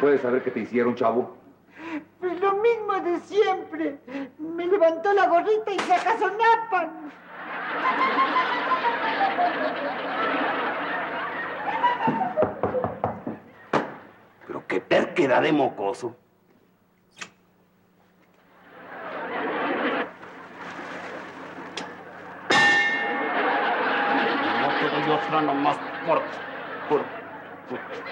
puede saber qué te hicieron, chavo? Pues lo mismo de siempre. Me levantó la gorrita y se acasonapan. Pero qué terquedad de mocoso. No te doy otra nomás por